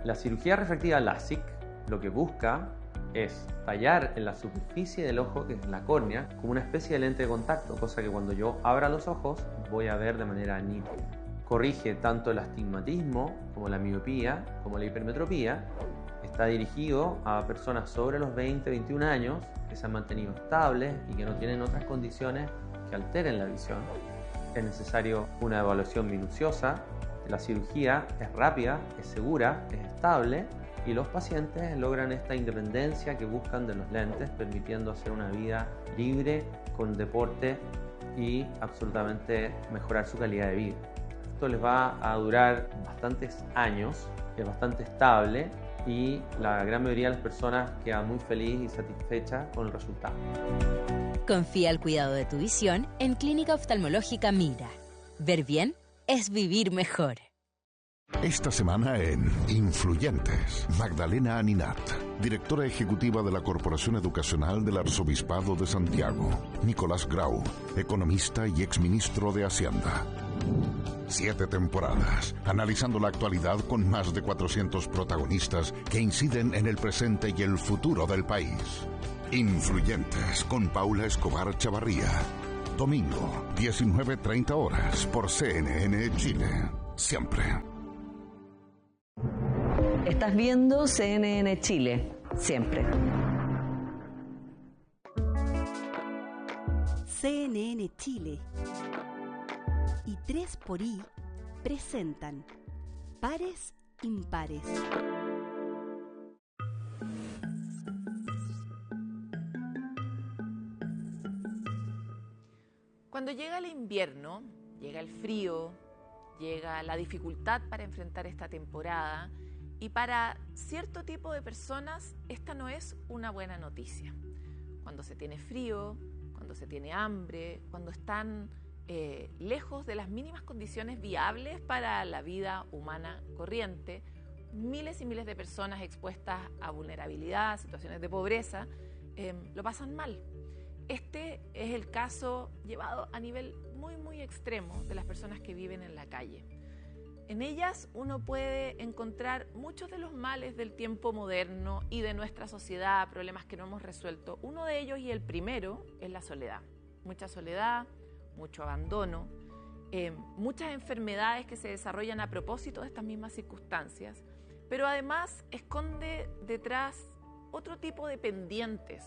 La cirugía refractiva LASIK lo que busca es tallar en la superficie del ojo, que es la córnea, como una especie de lente de contacto, cosa que cuando yo abra los ojos voy a ver de manera nítida. Corrige tanto el astigmatismo como la miopía, como la hipermetropía. Está dirigido a personas sobre los 20-21 años que se han mantenido estables y que no tienen otras condiciones que alteren la visión. Es necesario una evaluación minuciosa. La cirugía es rápida, es segura, es estable y los pacientes logran esta independencia que buscan de los lentes, permitiendo hacer una vida libre con deporte y absolutamente mejorar su calidad de vida. Esto les va a durar bastantes años, es bastante estable y la gran mayoría de las personas queda muy feliz y satisfecha con el resultado. Confía el cuidado de tu visión en Clínica Oftalmológica Mira. Ver bien es vivir mejor. Esta semana en Influyentes, Magdalena Aninat, directora ejecutiva de la Corporación Educacional del Arzobispado de Santiago. Nicolás Grau, economista y exministro de Hacienda. 7 temporadas, analizando la actualidad con más de 400 protagonistas que inciden en el presente y el futuro del país. Influyentes con Paula Escobar Chavarría. Domingo, 19:30 horas por CNN Chile. Siempre. Estás viendo CNN Chile. Siempre. CNN Chile y 3xI presentan Pares Impares. Cuando llega el invierno, llega el frío, llega la dificultad para enfrentar esta temporada y para cierto tipo de personas esta no es una buena noticia. Cuando se tiene frío, cuando se tiene hambre, cuando están lejos de las mínimas condiciones viables para la vida humana corriente, miles y miles de personas expuestas a vulnerabilidad, situaciones de pobreza, lo pasan mal. Este es el caso llevado a nivel muy extremo de las personas que viven en la calle. En ellas uno puede encontrar muchos de los males del tiempo moderno y de nuestra sociedad, problemas que no hemos resuelto. Uno de ellos, y el primero, es la soledad. Mucha soledad, mucho abandono, muchas enfermedades que se desarrollan a propósito de estas mismas circunstancias, pero además esconde detrás otro tipo de pendientes.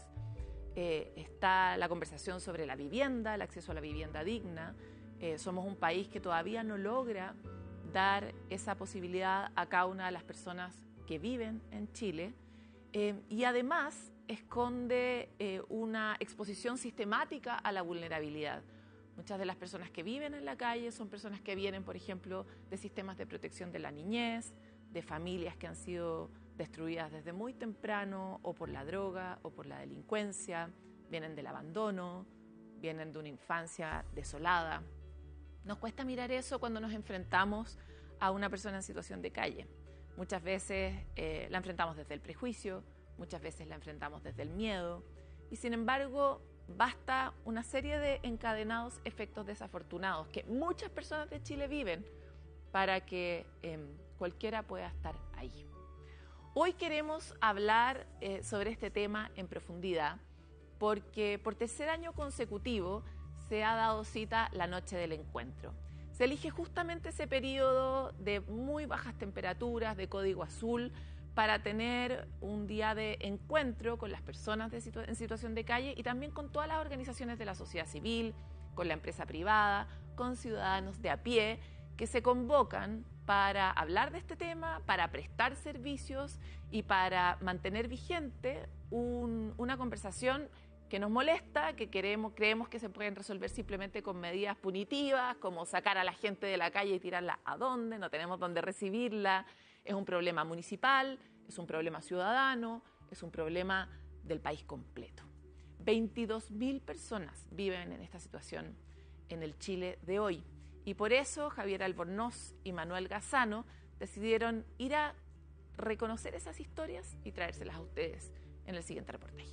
Está la conversación sobre la vivienda, el acceso a la vivienda digna. Somos un país que todavía no logra dar esa posibilidad a cada una de las personas que viven en Chile, y además esconde una exposición sistemática a la vulnerabilidad. Muchas de las personas que viven en la calle son personas que vienen, por ejemplo, de sistemas de protección de la niñez, de familias que han sido destruidas desde muy temprano o por la droga o por la delincuencia, vienen del abandono, vienen de una infancia desolada. Nos cuesta mirar eso cuando nos enfrentamos a una persona en situación de calle. Muchas veces la enfrentamos desde el prejuicio, muchas veces la enfrentamos desde el miedo y sin embargo basta una serie de encadenados efectos desafortunados que muchas personas de Chile viven para que cualquiera pueda estar ahí. Hoy queremos hablar sobre este tema en profundidad porque por tercer año consecutivo se ha dado cita la Noche del Encuentro. Se elige justamente ese periodo de muy bajas temperaturas, de código azul, para tener un día de encuentro con las personas en situación de calle y también con todas las organizaciones de la sociedad civil, con la empresa privada, con ciudadanos de a pie, que se convocan para hablar de este tema, para prestar servicios y para mantener vigente una conversación que nos molesta, que creemos que se pueden resolver simplemente con medidas punitivas, como sacar a la gente de la calle y tirarla a dónde, no tenemos dónde recibirla. Es un problema municipal, es un problema ciudadano, es un problema del país completo. 22.000 personas viven en esta situación en el Chile de hoy. Y por eso Javier Albornoz y Manuel Gazzano decidieron ir a reconocer esas historias y traérselas a ustedes en el siguiente reportaje.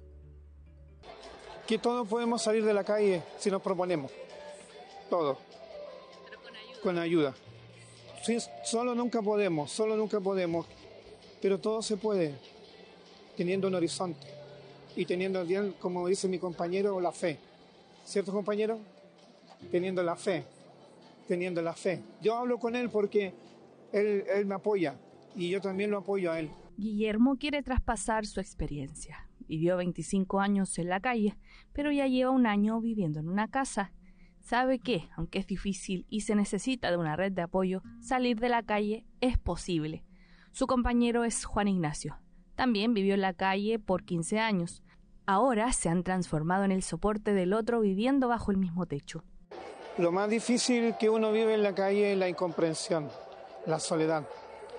Que todos podemos salir de la calle si nos proponemos. Todo. Pero con ayuda. Sí, solo nunca podemos. pero todo se puede teniendo un horizonte y teniendo, como dice mi compañero, la fe. ¿Cierto, compañero? Teniendo la fe. Yo hablo con él porque él me apoya y yo también lo apoyo a él. Guillermo quiere traspasar su experiencia. Vivió 25 años en la calle, pero ya lleva un año viviendo en una casa. Sabe que, aunque es difícil y se necesita de una red de apoyo, salir de la calle es posible. Su compañero es Juan Ignacio. También vivió en la calle por 15 años. Ahora se han transformado en el soporte del otro viviendo bajo el mismo techo. Lo más difícil que uno vive en la calle es la incomprensión, la soledad.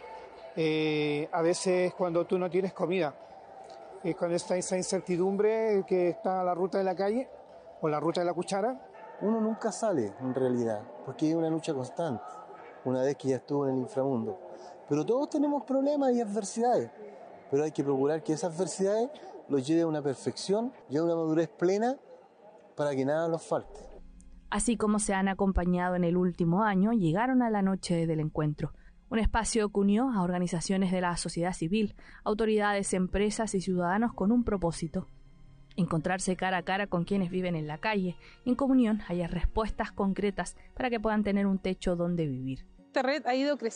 A veces cuando tú no tienes comida, cuando está esa incertidumbre que está a la ruta de la calle o la ruta de la cuchara. Uno nunca sale en realidad, porque es una lucha constante, una vez que ya estuvo en el inframundo. Pero todos tenemos problemas y adversidades, pero hay que procurar que esas adversidades los lleve a una perfección y a una madurez plena para que nada nos falte. Así como se han acompañado en el último año, llegaron a la noche del encuentro. Un espacio que unió a organizaciones de la sociedad civil, autoridades, empresas y ciudadanos con un propósito: encontrarse cara a cara con quienes viven en la calle, en comunión haya respuestas concretas para que puedan tener un techo donde vivir. Esta red ha ido creciendo